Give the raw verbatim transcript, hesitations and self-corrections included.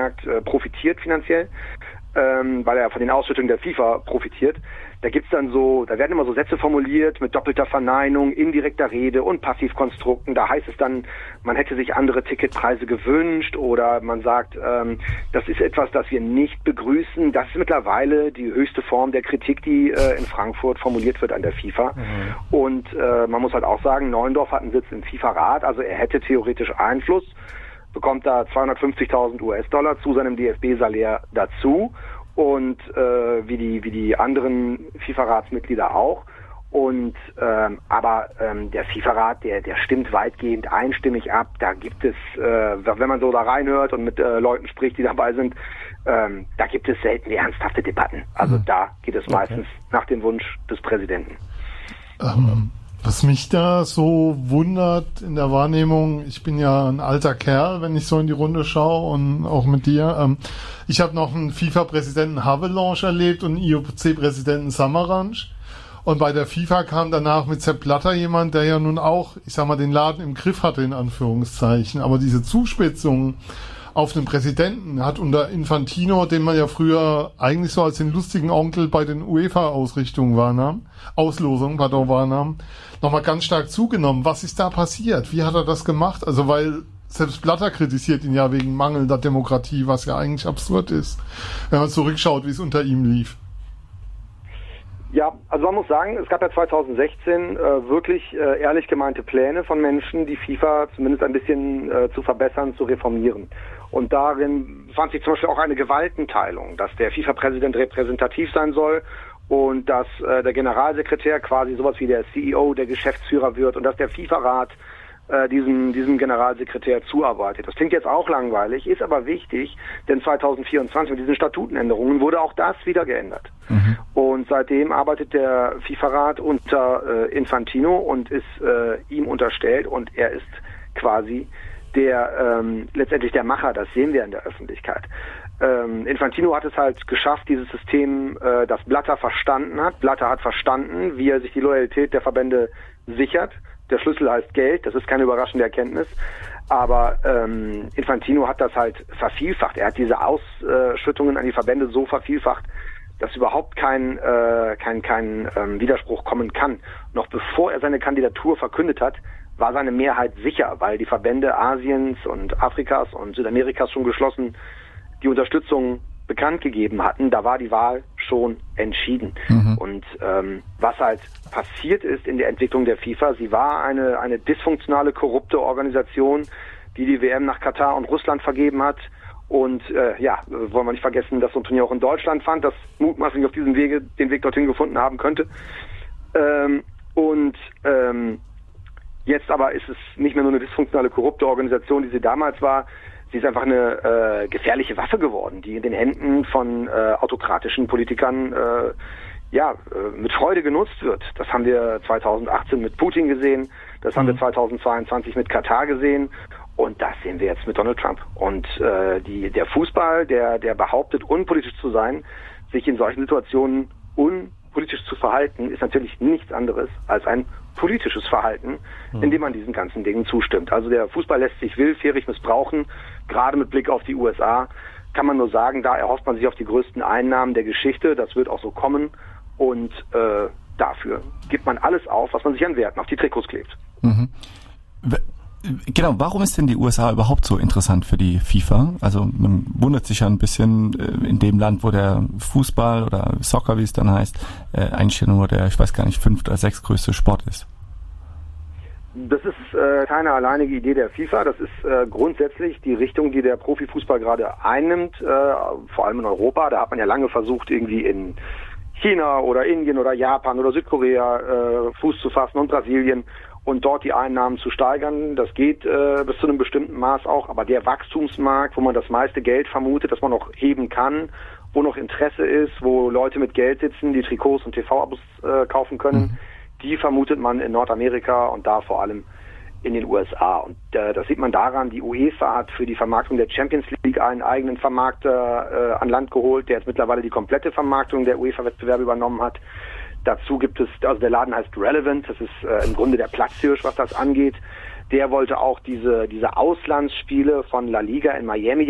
wohlgemerkt äh, profitiert finanziell, ähm, weil er von den Ausschüttungen der FIFA profitiert. Da gibt's dann so, da werden immer so Sätze formuliert mit doppelter Verneinung, indirekter Rede und Passivkonstrukten. Da heißt es dann, man hätte sich andere Ticketpreise gewünscht oder man sagt, ähm, das ist etwas, das wir nicht begrüßen. Das ist mittlerweile die höchste Form der Kritik, die äh, in Frankfurt formuliert wird an der FIFA. Mhm. Und äh, man muss halt auch sagen, Neuendorf hat einen Sitz im FIFA-Rat, also er hätte theoretisch Einfluss, bekommt da zweihundertfünfzigtausend US-Dollar zu seinem D F B-Salär dazu. Und äh, wie die wie die anderen FIFA-Ratsmitglieder auch. Und ähm, aber ähm, der FIFA-Rat, der der stimmt weitgehend einstimmig ab. Da gibt es, äh, wenn man so da reinhört und mit äh, Leuten spricht, die dabei sind, ähm, da gibt es selten ernsthafte Debatten. Also mhm. da geht es meistens okay. nach dem Wunsch des Präsidenten. Ähm. Was mich da so wundert in der Wahrnehmung, ich bin ja ein alter Kerl, wenn ich so in die Runde schaue und auch mit dir. Ähm, ich habe noch einen FIFA-Präsidenten Havelange erlebt und einen I O C-Präsidenten Samaranch. Und bei der FIFA kam danach mit Sepp Blatter jemand, der ja nun auch, ich sag mal, den Laden im Griff hatte, in Anführungszeichen. Aber diese Zuspitzung auf den Präsidenten hat unter Infantino, den man ja früher eigentlich so als den lustigen Onkel bei den UEFA-Ausrichtungen wahrnahm, Auslosungen, pardon, wahrnahm, nochmal ganz stark zugenommen. Was ist da passiert? Wie hat er das gemacht? Also, weil selbst Blatter kritisiert ihn ja wegen mangelnder Demokratie, was ja eigentlich absurd ist, wenn man zurückschaut, wie es unter ihm lief. Ja, also man muss sagen, es gab ja zweitausendsechzehn äh, wirklich äh, ehrlich gemeinte Pläne von Menschen, die FIFA zumindest ein bisschen äh, zu verbessern, zu reformieren. Und darin fand sich zum Beispiel auch eine Gewaltenteilung, dass der FIFA-Präsident repräsentativ sein soll und dass äh, der Generalsekretär quasi sowas wie der C E O, der Geschäftsführer wird und dass der FIFA-Rat äh, diesem, diesem Generalsekretär zuarbeitet. Das klingt jetzt auch langweilig, ist aber wichtig, denn zweitausendvierundzwanzig mit diesen Statutenänderungen wurde auch das wieder geändert. Mhm. Und seitdem arbeitet der FIFA-Rat unter äh, Infantino und ist äh, ihm unterstellt und er ist quasi der ähm, letztendlich der Macher, das sehen wir in der Öffentlichkeit. Ähm, Infantino hat es halt geschafft, dieses System, äh, das Blatter verstanden hat. Blatter hat verstanden, wie er sich die Loyalität der Verbände sichert. Der Schlüssel heißt Geld, das ist keine überraschende Erkenntnis. Aber ähm, Infantino hat das halt vervielfacht. Er hat diese Ausschüttungen an die Verbände so vervielfacht, dass überhaupt kein, äh, kein, kein ähm, Widerspruch kommen kann. Noch bevor er seine Kandidatur verkündet hat, war seine Mehrheit sicher, weil die Verbände Asiens und Afrikas und Südamerikas schon geschlossen die Unterstützung bekannt gegeben hatten. Da war die Wahl schon entschieden. Mhm. Und ähm, was halt passiert ist in der Entwicklung der FIFA, sie war eine, eine dysfunktionale, korrupte Organisation, die die W M nach Katar und Russland vergeben hat. Und äh, ja, wollen wir nicht vergessen, dass so ein Turnier auch in Deutschland fand, das mutmaßlich auf diesem Wege den Weg dorthin gefunden haben könnte. Ähm, und ähm, jetzt aber ist es nicht mehr nur eine dysfunktionale, korrupte Organisation, die sie damals war. Sie ist einfach eine äh, gefährliche Waffe geworden, die in den Händen von äh, autokratischen Politikern äh, ja äh, mit Freude genutzt wird. Das haben wir zweitausendachtzehn mit Putin gesehen, das haben mhm. wir zweitausendzweiundzwanzig mit Katar gesehen und das sehen wir jetzt mit Donald Trump. Und äh, die, der Fußball, der, der behauptet, unpolitisch zu sein, sich in solchen Situationen unpolitisch zu verhalten, ist natürlich nichts anderes als ein politisches Verhalten, mhm. indem man diesen ganzen Dingen zustimmt. Also der Fußball lässt sich willfährig missbrauchen, gerade mit Blick auf die U S A, kann man nur sagen, da erhofft man sich auf die größten Einnahmen der Geschichte, das wird auch so kommen und äh, dafür gibt man alles auf, was man sich an Werten auf die Trikots klebt. Mhm. Genau, warum ist denn die U S A überhaupt so interessant für die FIFA? Also man wundert sich ja ein bisschen in dem Land, wo der Fußball oder Soccer, wie es dann heißt, eigentlich nur der, ich weiß gar nicht, fünft oder sechstgrößte Sport ist. Das ist äh, keine alleinige Idee der FIFA, das ist äh, grundsätzlich die Richtung, die der Profifußball gerade einnimmt, äh, vor allem in Europa. Da hat man ja lange versucht, irgendwie in China oder Indien oder Japan oder Südkorea äh, Fuß zu fassen und Brasilien und dort die Einnahmen zu steigern. Das geht äh, bis zu einem bestimmten Maß auch, aber der Wachstumsmarkt, wo man das meiste Geld vermutet, das man noch heben kann, wo noch Interesse ist, wo Leute mit Geld sitzen, die Trikots und T V-Abos äh, kaufen können, mhm. die vermutet man in Nordamerika und da vor allem in den U S A. Und äh, das sieht man daran, die UEFA hat für die Vermarktung der Champions League einen eigenen Vermarkter äh, an Land geholt, der jetzt mittlerweile die komplette Vermarktung der UEFA-Wettbewerbe übernommen hat. Dazu gibt es, also der Laden heißt Relevant, das ist äh, im Grunde der Platzhirsch, was das angeht. Der wollte auch diese, diese Auslandsspiele von La Liga in Miami